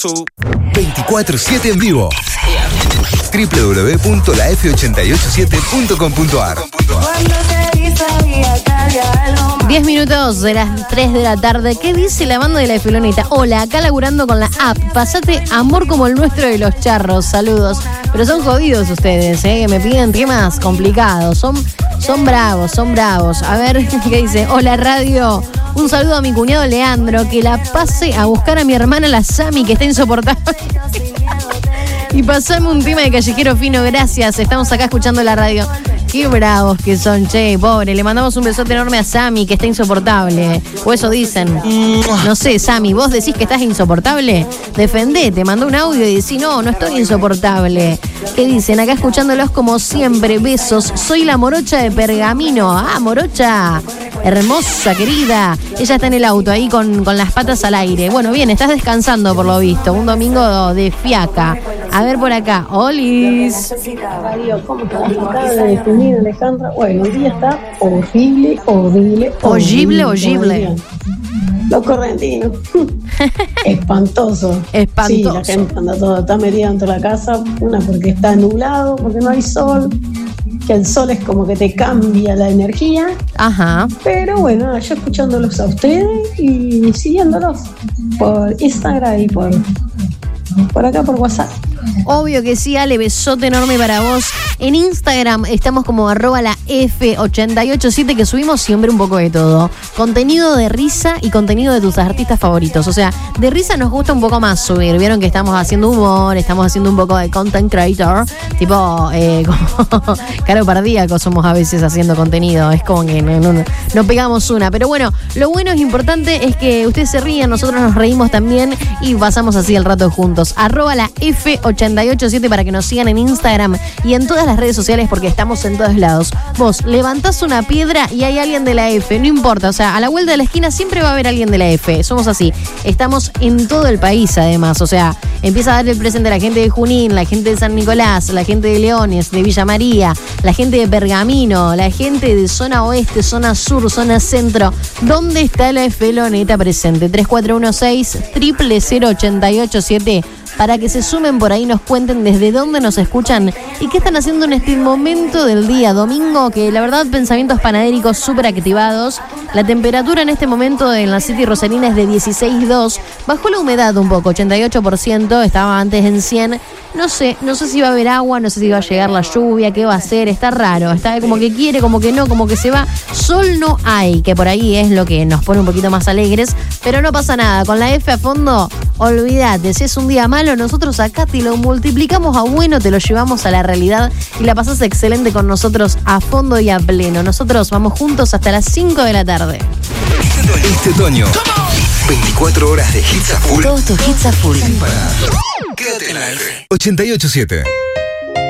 24/7 en vivo. www.laf887.com.ar 10 minutos de las 3 de la tarde. ¿Qué dice la banda de la Filoneta? Hola, acá laburando con la app. Pasate amor como el nuestro de los charros. Saludos. Pero son jodidos ustedes, que me piden temas complicados. Son bravos, son bravos. A ver, ¿qué dice? Hola, radio. Un saludo a mi cuñado Leandro, que la pase a buscar a mi hermana la Sami, que está insoportable. Y pasame un tema de Callejero Fino, gracias. Estamos acá escuchando la radio. Qué bravos que son, che, pobre. Le mandamos un besote enorme a Sami, que está insoportable. O eso dicen. No sé, Sami, ¿vos decís que estás insoportable? Defendete, mandó un audio y decís, no estoy insoportable. ¿Qué dicen? Acá escuchándolos como siempre, besos. Soy la morocha de Pergamino. Ah, morocha. Hermosa, querida. Ella está en el auto ahí con las patas al aire. Bueno, bien, estás descansando por lo visto. Un domingo de fiaca. A ver por acá. Olis. Radio, ¿cómo está? Definido, Alejandra. Bueno, el día está horrible. Los correntinos. Espantoso. Sí, la gente está metida dentro de la casa. Una porque está nublado, porque no hay sol. Que el sol es como que te cambia la energía. Ajá. Pero bueno, yo escuchándolos a ustedes y siguiéndolos por Instagram y por acá por WhatsApp. Obvio que sí, Ale, besote enorme para vos. En Instagram estamos como @la F887, que subimos siempre un poco de todo. Contenido de risa y contenido de tus artistas favoritos. O sea, de risa nos gusta un poco más subir. Vieron que estamos haciendo humor, estamos haciendo un poco de content creator. Tipo, como Caro Pardíaco somos a veces haciendo contenido. Es como que no pegamos una. Pero bueno, lo bueno es importante es que ustedes se rían, nosotros nos reímos también y pasamos así el rato juntos. @la F887 para que nos sigan en Instagram y en todas las redes sociales, porque estamos en todos lados. Vos levantás una piedra y hay alguien de la F, no importa, o sea, a la vuelta de la esquina siempre va a haber alguien de la F, somos así. Estamos en todo el país además, o sea, empieza a darle el presente a la gente de Junín, la gente de San Nicolás, la gente de Leones, de Villa María, la gente de Pergamino, la gente de zona oeste, zona sur, zona centro. ¿Dónde está la Filoneta presente? 3416-000887 para que se sumen por ahí, nos cuenten desde dónde nos escuchan y qué están haciendo en este momento del día, domingo, que la verdad pensamientos panadéricos súper activados. La temperatura en este momento en la City Rosarina es de 16,2, bajó la humedad un poco, 88%, estaba antes en 100. No sé si va a haber agua, no sé si va a llegar la lluvia, qué va a hacer, está raro, está como que quiere, como que no, como que se va. Sol no hay, que por ahí es lo que nos pone un poquito más alegres, pero no pasa nada, con la F a fondo, olvídate, si es un día malo, nosotros acá te lo multiplicamos a bueno, te lo llevamos a la realidad y la pasás excelente con nosotros a fondo y a pleno. Nosotros vamos juntos hasta las 5 de la tarde. Este otoño, 24 horas de hits a full. Todos tus hits a full. Quédate en la F. 88.7.